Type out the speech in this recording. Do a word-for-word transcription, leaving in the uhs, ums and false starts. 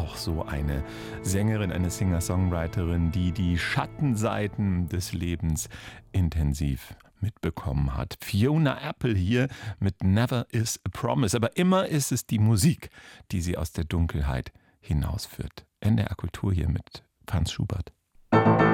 auch so eine Sängerin, eine Singer-Songwriterin, die die Schattenseiten des Lebens intensiv mitbekommen hat. Fiona Apple hier mit Never is a Promise. Aber immer ist es die Musik, die sie aus der Dunkelheit hinausführt. N D R Kultur hier mit Franz Schubert.